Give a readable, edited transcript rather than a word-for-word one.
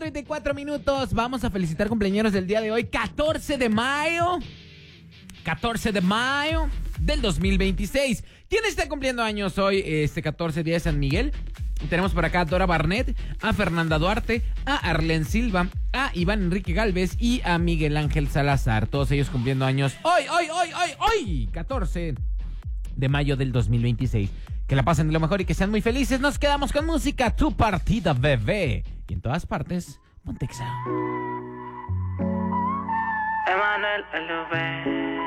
9:34. Vamos a felicitar cumpleaños del día de hoy, 14 de mayo. 14 de mayo del 2026. ¿Quién está cumpliendo años hoy, este 14 día de San Miguel? Tenemos por acá a Dora Barnett, a Fernanda Duarte, a Arlen Silva, a Iván Enrique Galvez y a Miguel Ángel Salazar. Todos ellos cumpliendo años hoy, 14 de mayo del 2026. Que la pasen de lo mejor y que sean muy felices. Nos quedamos con música, Tu Partida, bebé. Y en todas partes, Pontexa. Emanuel LV.